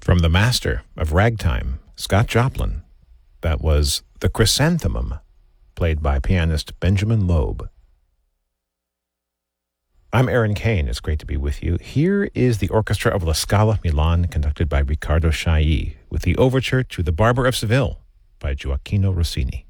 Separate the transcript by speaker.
Speaker 1: From the master of ragtime, Scott Joplin, that was The Chrysanthemum, played by pianist Benjamin Loeb. I'm Aaron Kane. It's great to be with you. Here is the orchestra of La Scala Milan, conducted by Riccardo Chailly, with the overture to The Barber of Seville by Gioacchino Rossini.